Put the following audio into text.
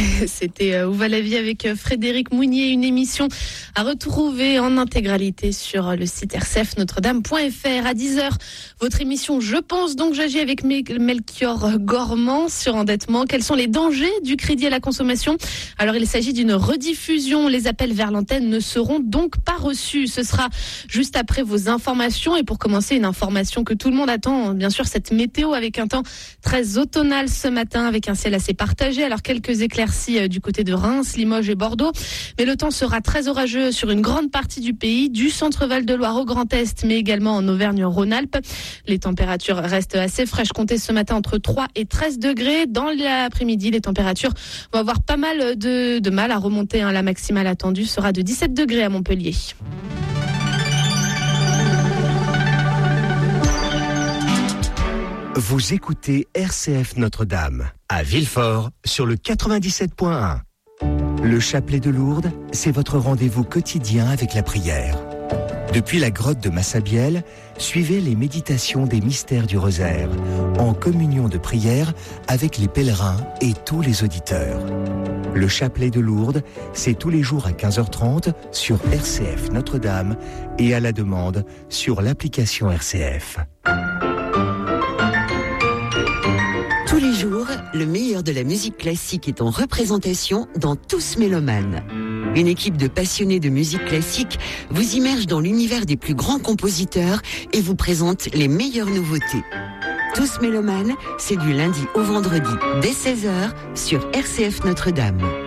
C'était Où va la vie avec Frédéric Mounier, une émission à retrouver en intégralité sur le site rcfnotredame.fr à 10h. Votre émission Je pense donc j'agis avec Melchior Gormand sur endettement. Quels sont les dangers du crédit à la consommation? Alors il s'agit d'une rediffusion. Les appels vers l'antenne ne seront donc pas reçus. Ce sera juste après vos informations. Et pour commencer, une information que tout le monde attend, bien sûr, cette météo avec un temps très automnal ce matin avec un ciel assez partagé. Alors quelques éclaircies du côté de Reims, Limoges et Bordeaux. Mais le temps sera très orageux sur une grande partie du pays, du centre Val-de-Loire au Grand Est, mais également en Auvergne-Rhône-Alpes. Les températures restent assez fraîches, comptez ce matin entre 3 et 13 degrés. Dans l'après-midi, les températures vont avoir pas mal de mal à remonter. La maximale attendue sera de 17 degrés à Montpellier. Vous écoutez RCF Notre-Dame, à Villefort, sur le 97.1. Le chapelet de Lourdes, c'est votre rendez-vous quotidien avec la prière. Depuis la grotte de Massabielle, suivez les méditations des mystères du rosaire, en communion de prière avec les pèlerins et tous les auditeurs. Le chapelet de Lourdes, c'est tous les jours à 15h30 sur RCF Notre-Dame et à la demande sur l'application RCF. Tous les jours, le meilleur de la musique classique est en représentation dans Tous Mélomanes. Une équipe de passionnés de musique classique vous immerge dans l'univers des plus grands compositeurs et vous présente les meilleures nouveautés. Tous Mélomanes, c'est du lundi au vendredi dès 16h sur RCF Notre-Dame.